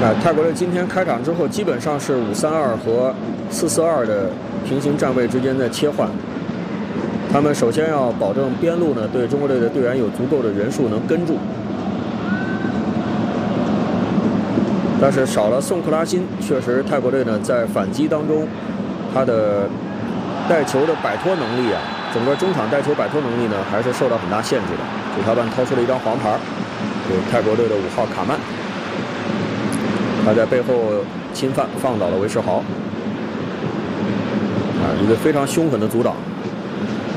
泰国队今天开场之后，基本上是5-3-2和4-4-2的平行站位之间的切换。他们首先要保证边路呢对中国队的队员有足够的人数能跟住，但是少了宋克拉辛，确实泰国队呢在反击当中，他的带球的摆脱能力啊，整个中场带球摆脱能力呢还是受到很大限制的。主裁判掏出了一张黄牌，给泰国队的5号卡曼。 他在背后侵犯，放倒了韦世豪，一个非常凶狠的阻挡。